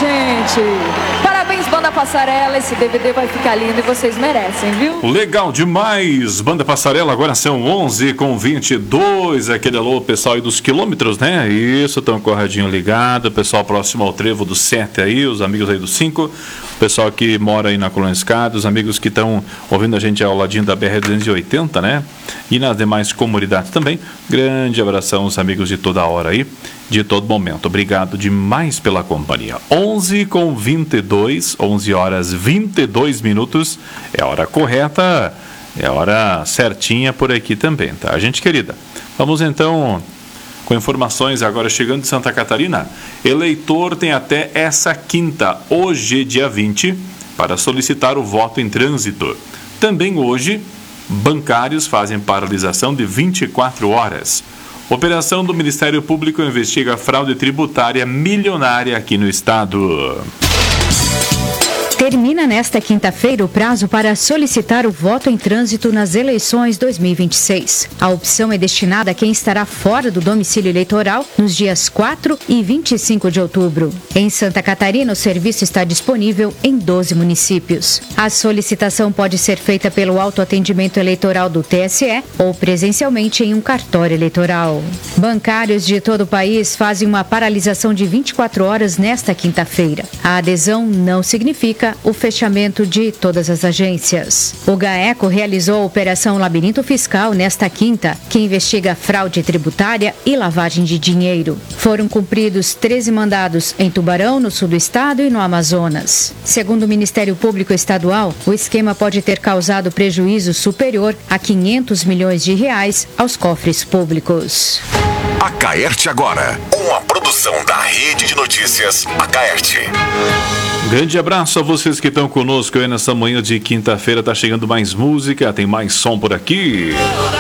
gente. Parabéns, Banda Passarela. Esse DVD vai ficar lindo e vocês merecem, viu? Legal demais. Banda Passarela, agora são 11h22. Aquele alô, pessoal aí dos quilômetros, né? Isso, estão corradinho ligado. Pessoal próximo ao trevo do 7 aí, os amigos aí do 5. Pessoal que mora aí na Colônia Escada, os amigos que estão ouvindo a gente ao ladinho da BR-280, né? E nas demais comunidades também. Grande abração aos amigos de toda hora aí, de todo momento. Obrigado demais pela companhia. 11h22, 11h22. É a hora correta, é a hora certinha por aqui também, tá, gente querida? Vamos então com informações agora chegando de Santa Catarina. Eleitor tem até essa quinta, hoje, dia 20, para solicitar o voto em trânsito. Também hoje, bancários fazem paralisação de 24 horas. Operação do Ministério Público investiga fraude tributária milionária aqui no estado. Termina nesta quinta-feira o prazo para solicitar o voto em trânsito nas eleições 2026. A opção é destinada a quem estará fora do domicílio eleitoral nos dias 4 e 25 de outubro. Em Santa Catarina, o serviço está disponível em 12 municípios. A solicitação pode ser feita pelo autoatendimento eleitoral do TSE ou presencialmente em um cartório eleitoral. Bancários de todo o país fazem uma paralisação de 24 horas nesta quinta-feira. A adesão não significa o fechamento de todas as agências. O GAECO realizou a Operação Labirinto Fiscal nesta quinta, que investiga fraude tributária e lavagem de dinheiro. Foram cumpridos 13 mandados em Tubarão, no sul do estado, e no Amazonas. Segundo o Ministério Público Estadual, o esquema pode ter causado prejuízo superior a 500 milhões de reais aos cofres públicos. Acaerte agora, uma produção da Rede de Notícias Acaerte. Grande abraço a vocês que estão conosco aí nessa manhã de quinta-feira. Tá chegando mais música, tem mais som por aqui.